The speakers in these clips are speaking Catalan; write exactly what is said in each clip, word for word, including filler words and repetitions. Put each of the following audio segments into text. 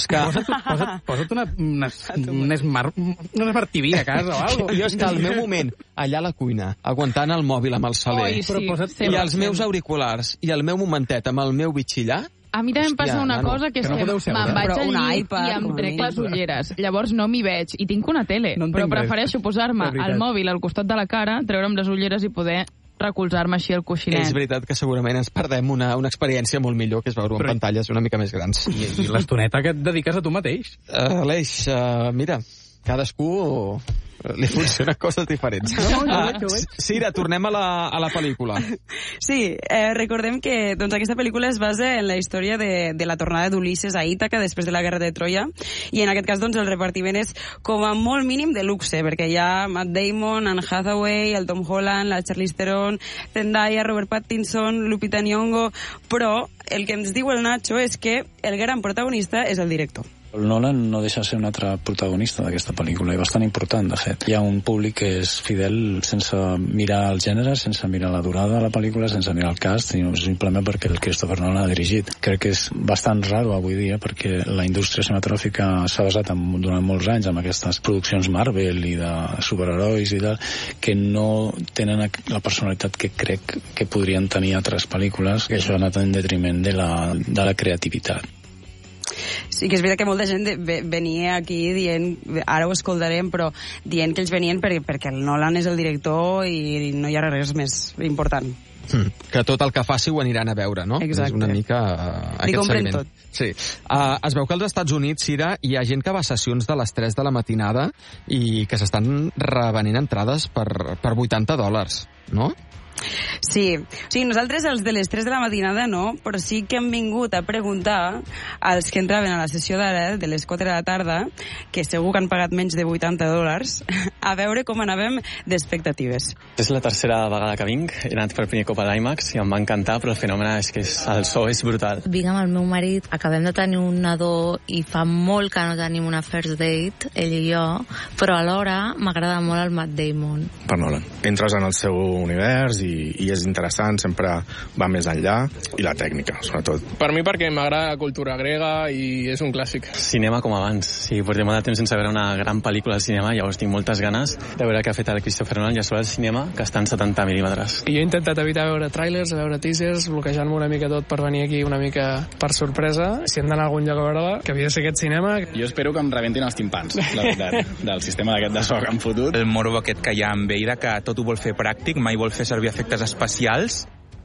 que... Posa't, posa't, posa't una, una, una, smart, una Smart T V a casa o alguna cosa. Jo és que al meu moment, allà a la cuina, aguantant el mòbil amb el saler, Oi, sí, posa't, i els meus auriculars, i el meu momentet amb el meu bitxillar, a mi també em passa Hòstia, una nano, cosa, que és que no que podeu seure. me'n vaig Però al un llit iPad, i em com a trec mínim. les ulleres. Llavors no m'hi veig i tinc una tele, No però entenc res. prefereixo posar-me De veritat. el mòbil al costat de la cara, treure'm les ulleres i poder recolzar-me així al coixinet. és veritat que segurament ens perdem una, una experiència molt millor, que és veure-ho en Però- pantalles una mica més grans. I, i l'estoneta que et dediques a tu mateix. Uh, Aleix, uh, mira, cadascú li funcionen coses diferents. No, no, Ah, jo ho veig. Sira, tornem a la, a la pel·lícula. Sí, eh, recordem que doncs, aquesta pel·lícula es basa en la història de, de la tornada d'Ulisses a Ítaca després de la guerra de Troia, i en aquest cas doncs, el repartiment és com a molt mínim de luxe, perquè hi ha Matt Damon, Anne Hathaway, el Tom Holland, la Charlize Theron, Zendaya, Robert Pattinson, Lupita Nyong'o, però el que ens diu el Nacho és que el gran protagonista és el director. El Nolan no deixa de ser un altre protagonista d'aquesta pel·lícula, i bastant important, de fet. Hi ha un públic que és fidel sense mirar el gènere, sense mirar la durada de la pel·lícula, sense mirar el cast, sinó simplement perquè el Christopher Nolan ha dirigit. Crec que és bastant raro avui dia, perquè la indústria cinematogràfica s'ha basat en, durant molts anys en aquestes produccions Marvel i de superherois i tal, que no tenen la personalitat que crec que podrien tenir altres pel·lícules, que això ha anat en detriment de la, de la creativitat. Sí que és veritat que molta gent de, venia aquí dient, ara ho escoltarem, però dient que ells venien per, perquè el Nolan és el director i no hi ha res més important. Hmm. Que tot el que faci ho aniran a veure, no? Exacte. És una mica uh, Li aquest compren seguiment. tot. Sí. Uh, es veu que als Estats Units, Sira, hi ha gent que va a sessions de les tres de la matinada i que s'estan revenent entrades per, per vuitanta dòlars, no? Sí, o sigui, nosaltres els de les tres de la matinada no, però sí que hem vingut a preguntar als que entraven a la sessió d'ara, de les quatre de la tarda, que segur que han pagat menys de vuitanta dòlars, a veure com anàvem d'expectatives. És la tercera vegada que vinc, he anat per primer cop a l'IMAX i em va encantar, però el fenomen és que és, el so és brutal. Vinc amb el meu marit, acabem de tenir un nadó i fa molt que no tenim una first date, ell i jo, però alhora m'agrada molt el Matt Damon. Per Nolan. Entres en el seu univers i, i és interessant, sempre va més enllà, i la tècnica, sobretot. Per mi perquè m'agrada la cultura grega i és un clàssic. Cinema com abans. Sí, portem molt de temps sense veure una gran pel·lícula al cinema, llavors tinc moltes ganes de veure què ha fet el Christopher Nolan i a sobre el cinema, que està en setanta mil·límetres. I jo he intentat evitar veure trailers, veure teasers, bloquejant-me una mica tot per venir aquí una mica per sorpresa. Si hem d'anar a algun lloc a veure-la, que havia de ser aquest cinema. Jo espero que em rebentin els timpans, la veritat, del sistema d'aquest de so que han fotut. El morbo aquest que hi ha amb ell, de que tot ho vol fer pràctic, mai vol fer servir efectes especials.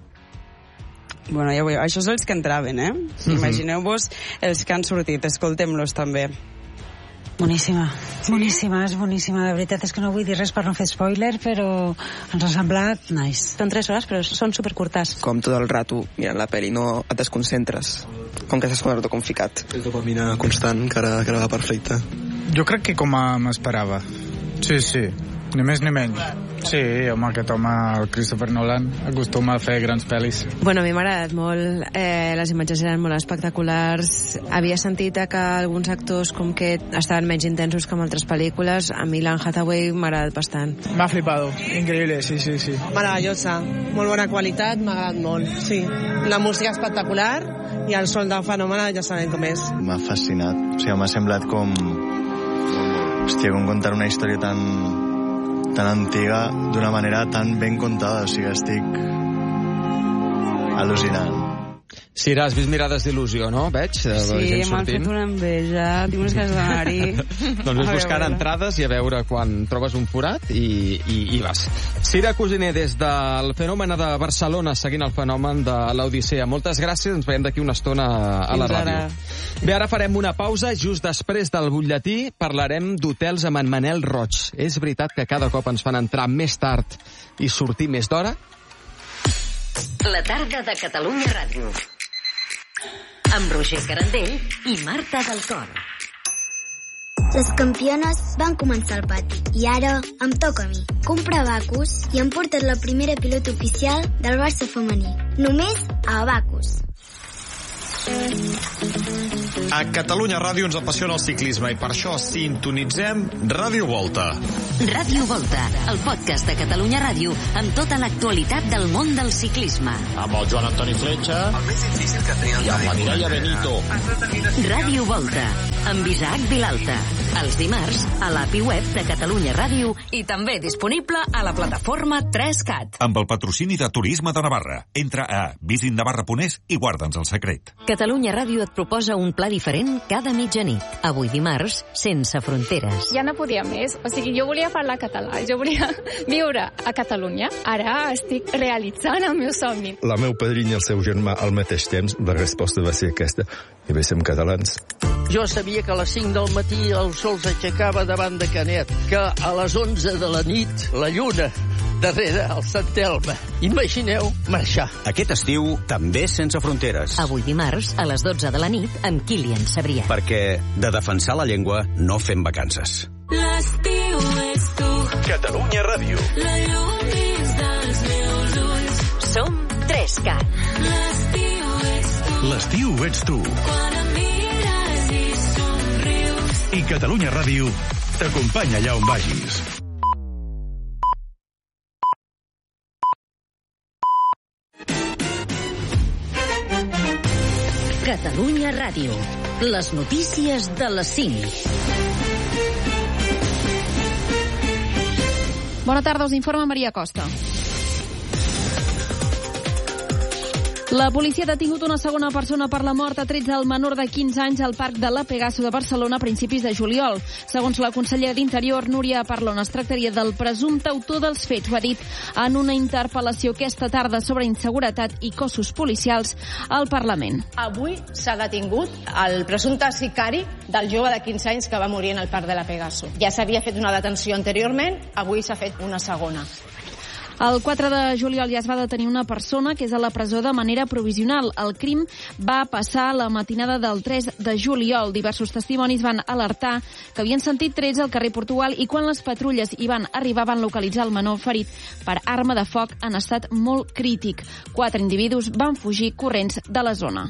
Bueno, ja ho veieu, això són els que entraven, eh? Mm-hmm. Imagineu-vos els que han sortit, escoltem-los també. Boníssima, boníssima, és boníssima. La veritat és que no vull dir res per no fer spoiler, però ens ha semblat nice. Són tres hores, però són supercurtes. Com tot el rato mirant la pel·li, no et desconcentres. Com que estàs com, com ficat. És dopamina constant, que ara, que ara va perfecte. Jo crec que com m'esperava. Sí, sí, ni més ni menys. Sí, home, aquest home, el Christopher Nolan, acostuma a fer grans pel·lis. Bueno, a mi m'ha agradat molt, eh, les imatges eren molt espectaculars. Havia sentit que alguns actors com que estaven menys intensos que en altres pel·lícules. A mi l'Anne Hathaway m'ha agradat bastant. M'ha flipado, increïble, sí, sí, sí. Meravellosa, molt bona qualitat, m'ha agradat molt, sí. La música espectacular i el sol del fenomen ja sabem com és. M'ha fascinat, o sigui, m'ha semblat com... Hòstia, com contar una història tan... tan antiga d'una manera tan ben contada, o sigui, estic al·lucinant. Sira, has vist Mirades d'il·lusió, no? Veig, de Sí, gent m'han sortint. fet una enveja, tinc unes ganes d'anar-hi. Doncs ves buscant entrades i a veure quan trobes un forat i, i, i vas. Sira Cosiner, des del Fenomen de Barcelona, seguint el fenomen de l'Odissea. Moltes gràcies, ens veiem d'aquí una estona a la Fins ràdio. ara. Bé, ara farem una pausa. Just després del butlletí parlarem d'hotels amb en Manel Roig. És veritat que cada cop ens fan entrar més tard i sortir més d'hora? La tarda de Catalunya Ràdio. Amb Roger Carandell i Marta del Cor. Les campiones van començar al pati i ara em toca a mi. Comprar Abacus i hem portat la primera pilota oficial del Barça femení. Només a Abacus. A Catalunya Ràdio ens apassiona el ciclisme i per això sintonitzem Ràdio Volta. Ràdio Volta, el podcast de Catalunya Ràdio amb tota l'actualitat del món del ciclisme. Amb el Joan Antoni Fletxa. El més difícil que tenia el I amb la Mireia Benito. Ràdio Volta, amb Isaac Vilalta. Els dimarts, a l'A P I web de Catalunya Ràdio i també disponible a la plataforma tres cat. Amb el patrocini de Turisme de Navarra. Entra a visit navarra punt es i guarda'ns el secret. Catalunya Ràdio et proposa un pla diferent cada mitjanit. Avui dimarts, sense fronteres. Ja no podia més. O sigui, jo volia parlar català, jo volia viure a Catalunya. Ara estic realitzant el meu somni. La meu padriny i el seu germà al mateix temps, la resposta va ser aquesta. I bé, som catalans. Jo sabia que a les cinc del matí el sol s'aixecava davant de Canet, que a les onze de la nit la lluna darrere el Sant Elm. Imagineu marxar. Aquest estiu també sense fronteres. Avui dimarts, a les dotze de la nit, amb Kilian Sabrià. Perquè de defensar la llengua no fem vacances. L'estiu és tu. Catalunya Ràdio. La llum dins dels meus ulls. Som tres cat. L'estiu és tu. L'estiu ets tu. Quan em mires i somrius. I Catalunya Ràdio t'acompanya allà on vagis. Catalunya Ràdio. Les notícies de les cinc. Bona tarda, us informa Maria Costa. La policia ha detingut una segona persona per la mort a trets del menor de quinze anys al Parc de la Pegaso de Barcelona a principis de juliol. Segons la consellera d'Interior, Núria Parlon, es tractaria del presumpte autor dels fets. Ho ha dit en una interpel·lació aquesta tarda sobre inseguretat i cossos policials al Parlament. Avui s'ha detingut el presumpte sicari del jove de quinze anys que va morir en el Parc de la Pegaso. Ja s'havia fet una detenció anteriorment, avui s'ha fet una segona. El quatre de juliol ja es va detenir una persona que és a la presó de manera provisional. El crim va passar la matinada del tres de juliol. Diversos testimonis van alertar que havien sentit trets al carrer Portugal i quan les patrulles hi van arribar van localitzar el menor ferit per arma de foc en estat molt crític. Quatre individus van fugir corrents de la zona.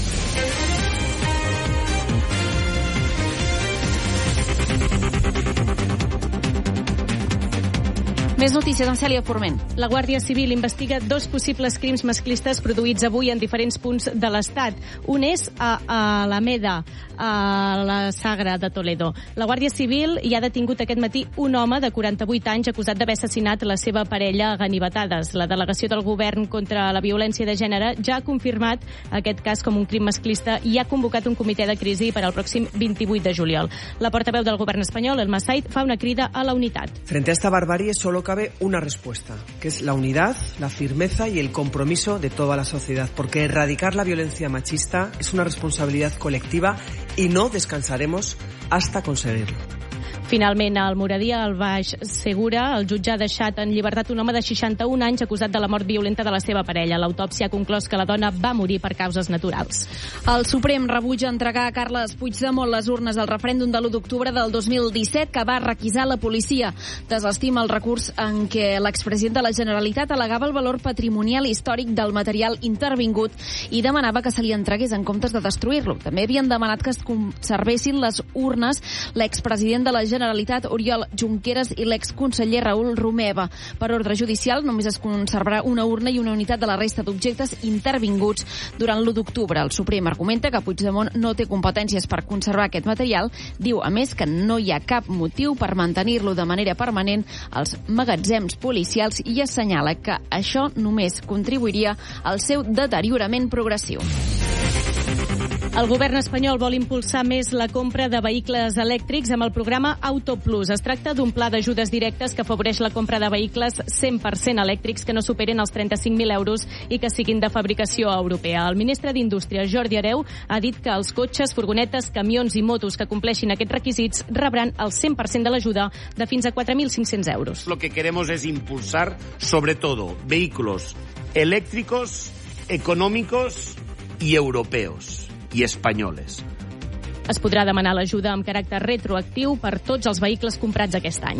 Més notícies amb Cèlia Forment. La Guàrdia Civil investiga dos possibles crims masclistes produïts avui en diferents punts de l'Estat. Un és a, a Alameda, a la Sagra de Toledo. La Guàrdia Civil hi ha detingut aquest matí un home de quaranta-vuit anys acusat d'haver assassinat la seva parella a ganivetades. La delegació del govern contra la violència de gènere ja ha confirmat aquest cas com un crim masclista i ha convocat un comitè de crisi per al pròxim vint-i-vuit de juliol. La portaveu del govern espanyol, Elma Said, fa una crida a la unitat. Frente a esta barbarie solo cabe una respuesta, que es la unidad, la firmeza y el compromiso de toda la sociedad, porque erradicar la violencia machista es una responsabilidad colectiva y no descansaremos hasta conseguirlo. Finalment, al Moradia, al Baix Segura, el jutge ha deixat en llibertat un home de seixanta-un anys acusat de la mort violenta de la seva parella. L'autòpsia ha conclòs que la dona va morir per causes naturals. El Suprem rebutja entregar a Carles Puigdemont les urnes del referèndum de l'u d'octubre del dos mil disset que va requisar la policia. Desestima el recurs en què l'expresident de la Generalitat al·legava el valor patrimonial històric del material intervingut i demanava que se li entregués en comptes de destruir-lo. També havien demanat que es conservessin les urnes l'expresident de la Generalitat, Oriol Junqueras, i l'exconseller Raül Romeva. Per ordre judicial, només es conservarà una urna i una unitat de la resta d'objectes intervinguts durant l'u d'octubre. El Suprem argumenta que Puigdemont no té competències per conservar aquest material. Diu, a més, que no hi ha cap motiu per mantenir-lo de manera permanent als magatzems policials i assenyala que això només contribuiria al seu deteriorament progressiu. El govern espanyol vol impulsar més la compra de vehicles elèctrics amb el programa Autoplus. Es tracta d'un pla d'ajudes directes que afavoreix la compra de vehicles cent per cent elèctrics que no superen els trenta-cinc mil euros i que siguin de fabricació europea. El ministre d'Indústria, Jordi Hereu, ha dit que els cotxes, furgonetes, camions i motos que compleixin aquests requisits rebran el cent per cent de l'ajuda de fins a quatre mil cinc-cents euros. Lo que queremos es impulsar, sobre todo, vehículos eléctricos, económicos y europeos. I espanyoles. Es podrà demanar l'ajuda amb caràcter retroactiu per tots els vehicles comprats aquest any.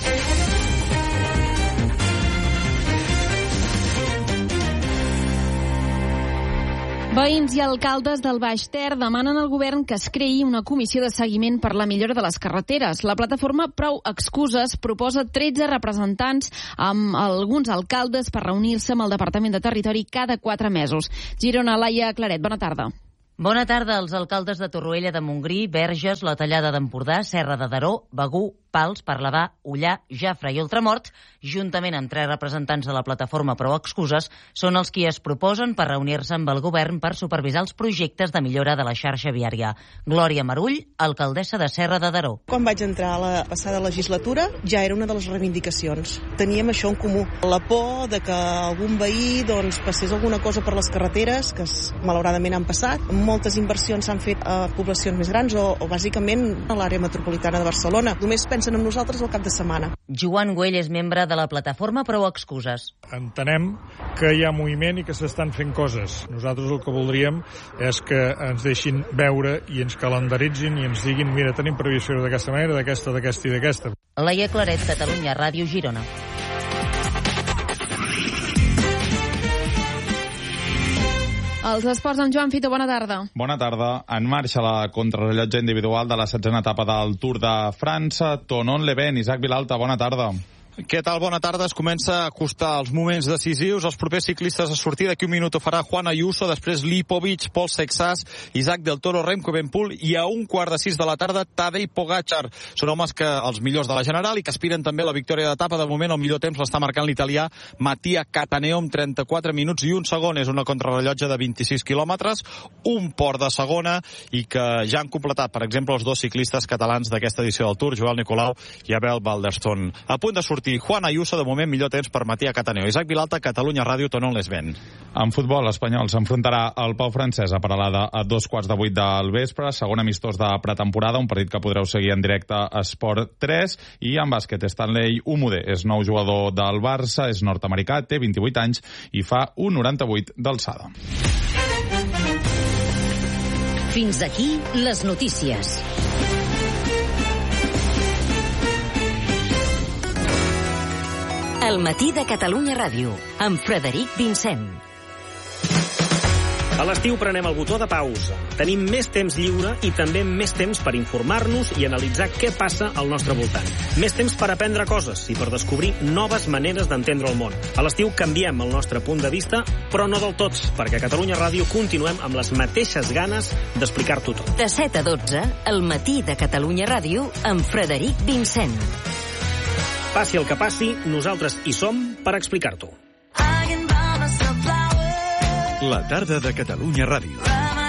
Veïns i alcaldes del Baix Ter demanen al govern que es creï una comissió de seguiment per la millora de les carreteres. La plataforma Prou Excuses proposa tretze representants amb alguns alcaldes per reunir-se amb el Departament de Territori cada quatre mesos. Girona, Laia Claret, bona tarda. Bona tarda. Els alcaldes de Torroella de Montgrí, Verges, la Tallada d'Empordà, Serra de Daró, Begur, Pals, Parlavà, Ullà, Jafre i Ultramort, juntament amb tres representants de la plataforma Prou Excuses, són els qui es proposen per reunir-se amb el govern per supervisar els projectes de millora de la xarxa viària. Glòria Marull, alcaldessa de Serra de Daró. Quan vaig entrar a la passada legislatura ja era una de les reivindicacions. Teníem això en comú, la por de que algun veí doncs, passés alguna cosa per les carreteres, que malauradament han passat. Moltes inversions s'han fet a poblacions més grans o, o bàsicament a l'àrea metropolitana de Barcelona. Només pensen en nosaltres el cap de setmana. Joan Güell és membre de la plataforma Prou Excuses. Entenem que hi ha moviment i que s'estan fent coses. Nosaltres el que voldríem és que ens deixin veure i ens calendaritzin i ens diguin, mira, tenim previsió d'aquesta manera, d'aquesta, d'aquesta i d'aquesta. Laia Claret, Catalunya Ràdio, Girona. Els esports amb Joan Fito, bona tarda. Bona tarda. En marxa la contrarrellotge individual de la setzena etapa del Tour de França. Tonon Leven, Isaac Vilalta, bona tarda. Què tal? Bona tarda. Es comença a acostar els moments decisius. Els propers ciclistes a sortir d'aquí un minut ho farà Juan Ayuso, després Lipovic, Pol Sexas, Isaac del Toro, Remco Evenepoel i a un quart de sis de la tarda Tadej Pogačar. Són homes que els millors de la General i que aspiren també a la victòria d'etapa. De moment el millor temps l'està marcant l'italià Mattia Cataneo amb trenta-quatre minuts i un segon. És una contrarrellotge de vint-i-sis quilòmetres, un port de segona i que ja han completat, per exemple, els dos ciclistes catalans d'aquesta edició del Tour, Joel Nicolau i Abel Balderston. A punt de sortir Juan Ayuso, de moment millor temps per Mattia Cataneo. Isaac Vilalta, Catalunya Ràdio, Tonon Lesben. En futbol, l'Espanyol s'enfrontarà al Pau Francès a Peralada a dos quarts de vuit del vespre, segon amistós de pretemporada, un partit que podreu seguir en directe a Esport tres. I en bàsquet, Stanley Umude és nou jugador del Barça, és nord-americà, té vint-i-vuit anys i fa un noranta-vuit d'alçada. Fins aquí les notícies. El matí de Catalunya Ràdio, amb Frederic Vincent. A l'estiu prenem el botó de pausa. Tenim més temps lliure i també més temps per informar-nos i analitzar què passa al nostre voltant. Més temps per aprendre coses i per descobrir noves maneres d'entendre el món. A l'estiu canviem el nostre punt de vista, però no del tot, perquè a Catalunya Ràdio continuem amb les mateixes ganes d'explicar-t'ho tot. De set a dotze, el matí de Catalunya Ràdio, amb Frederic Vincent. Passi el que passi, nosaltres hi som per explicar-t'ho. La tarda de Catalunya Ràdio.